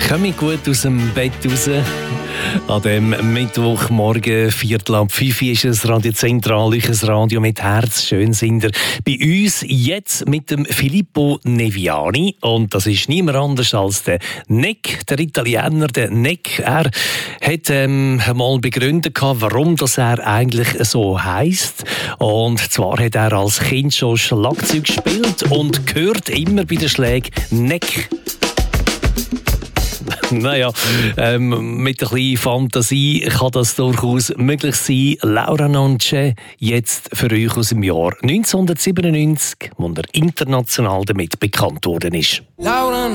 komme ich gut aus dem Bett raus. An dem Mittwochmorgen, 4:45 ist es Radio Zentral, ein Radio mit Herz. Schön sind ihr bei uns jetzt mit dem Filippo Neviani. Und das ist niemand anders als der Neck, der Italiener, der Neck. Er hat mal begründet, warum das er eigentlich so heisst. Und zwar hat er als Kind schon Schlagzeug gespielt und hört immer bei den Schlägen Neck. Naja, mit ein bisschen Fantasie kann das durchaus möglich sein. Laura Nonce, jetzt für euch aus dem Jahr 1997, wo er international damit bekannt worden ist. Laura